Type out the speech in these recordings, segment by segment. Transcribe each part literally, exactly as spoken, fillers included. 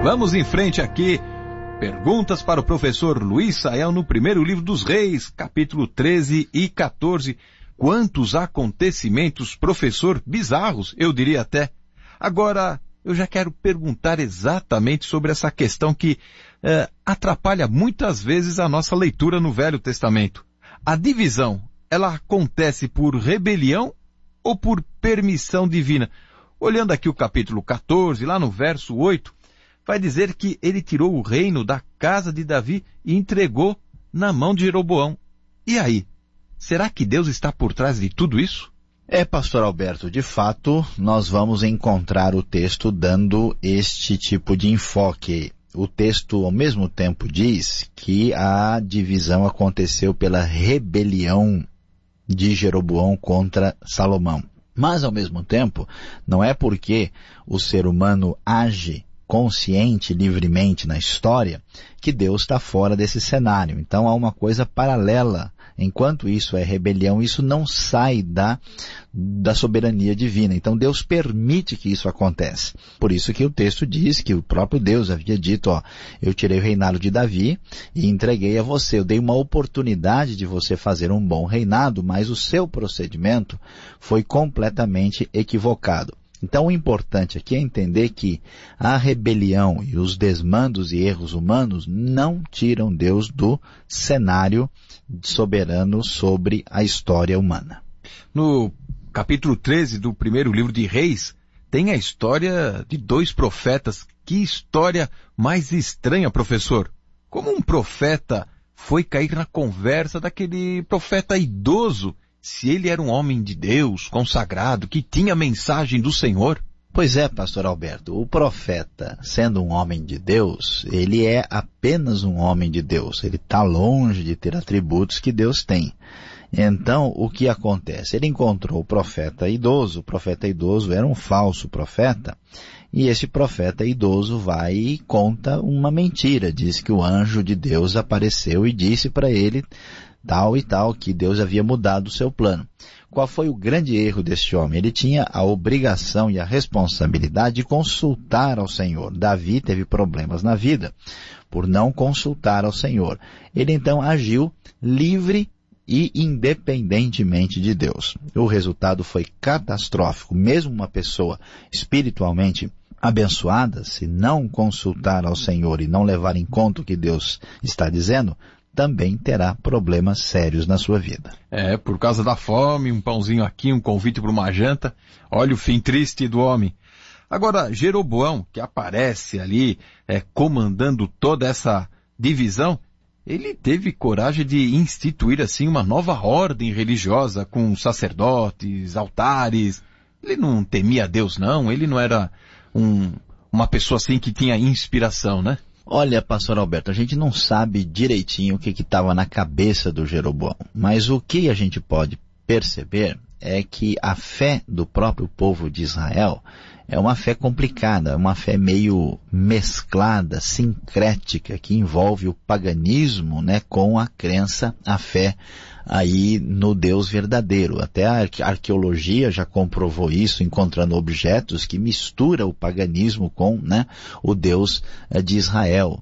Vamos em frente aqui. Perguntas para o professor Luiz Saião no primeiro livro dos Reis, capítulo treze e quatorze. Quantos acontecimentos, professor, bizarros, eu diria até. Agora, eu já quero perguntar exatamente sobre essa questão que eh, atrapalha muitas vezes a nossa leitura no Velho Testamento. A divisão, ela acontece por rebelião ou por permissão divina? Olhando aqui o capítulo quatorze, lá no verso oito, vai dizer que ele tirou o reino da casa de Davi e entregou na mão de Jeroboão. E aí? Será que Deus está por trás de tudo isso? É, pastor Alberto, de fato, nós vamos encontrar o texto dando este tipo de enfoque. O texto, ao mesmo tempo, diz que a divisão aconteceu pela rebelião de Jeroboão contra Salomão. Mas, ao mesmo tempo, não é porque o ser humano age consciente, livremente na história, que Deus está fora desse cenário. Então há uma coisa paralela. Enquanto isso é rebelião, isso não sai da, da soberania divina. Então Deus permite que isso aconteça. Por isso que o texto diz que o próprio Deus havia dito, ó, eu tirei o reinado de Davi e entreguei a você. Eu dei uma oportunidade de você fazer um bom reinado, mas o seu procedimento foi completamente equivocado. Então o importante aqui é entender que a rebelião e os desmandos e erros humanos não tiram Deus do cenário soberano sobre a história humana. No capítulo treze do primeiro livro de Reis, tem a história de dois profetas. Que história mais estranha, professor. Como um profeta foi cair na conversa daquele profeta idoso, se ele era um homem de Deus, consagrado, que tinha a mensagem do Senhor? Pois é, pastor Alberto, o profeta, sendo um homem de Deus, ele é apenas um homem de Deus. Ele está longe de ter atributos que Deus tem. Então, o que acontece? Ele encontrou o profeta idoso. O profeta idoso era um falso profeta. E esse profeta idoso vai e conta uma mentira. Diz que o anjo de Deus apareceu e disse para ele tal e tal, que Deus havia mudado o seu plano. Qual foi o grande erro deste homem? Ele tinha a obrigação e a responsabilidade de consultar ao Senhor. Davi teve problemas na vida por não consultar ao Senhor. Ele então agiu livre e independentemente de Deus. O resultado foi catastrófico. Mesmo uma pessoa espiritualmente abençoada, se não consultar ao Senhor e não levar em conta o que Deus está dizendo, também terá problemas sérios na sua vida. É, por causa da fome, um pãozinho aqui, um convite para uma janta. Olha o fim triste do homem. Agora, Jeroboão, que aparece ali, é, comandando toda essa divisão, ele teve coragem de instituir, assim, uma nova ordem religiosa com sacerdotes, altares. Ele não temia a Deus, não. Ele não era um, uma pessoa, assim, que tinha inspiração, né? Olha, pastor Alberto, a gente não sabe direitinho o que estava na cabeça do Jeroboão, mas o que a gente pode perceber é que a fé do próprio povo de Israel é uma fé complicada, uma fé meio mesclada, sincrética, que envolve o paganismo, né, com a crença, a fé aí no Deus verdadeiro. Até a arqueologia já comprovou isso, encontrando objetos que misturam o paganismo com, né, o Deus de Israel.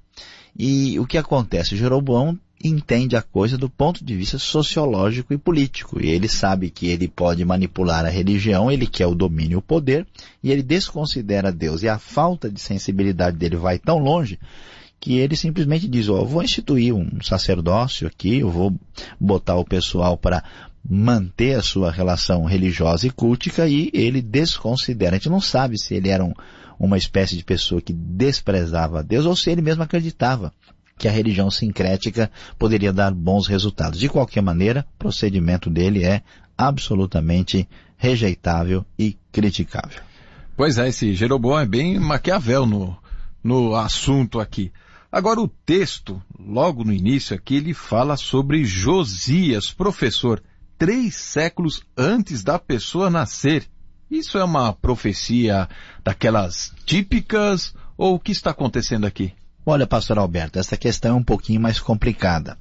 E o que acontece? Jeroboão entende a coisa do ponto de vista sociológico e político. E ele sabe que ele pode manipular a religião, ele quer o domínio e o poder, e ele desconsidera Deus. E a falta de sensibilidade dele vai tão longe que ele simplesmente diz, ó, oh, eu vou instituir um sacerdócio aqui, eu vou botar o pessoal para manter a sua relação religiosa e cultica, e ele desconsidera. A gente não sabe se ele era um, uma espécie de pessoa que desprezava a Deus ou se ele mesmo acreditava que a religião sincrética poderia dar bons resultados. De qualquer maneira, o procedimento dele é absolutamente rejeitável e criticável. Pois é, esse Jeroboão é bem Maquiavel no, no assunto aqui. Agora o texto, logo no início aqui, ele fala sobre Josias, professor, três séculos antes da pessoa nascer. Isso é uma profecia daquelas típicas ou o que está acontecendo aqui? Olha, pastor Alberto, essa questão é um pouquinho mais complicada.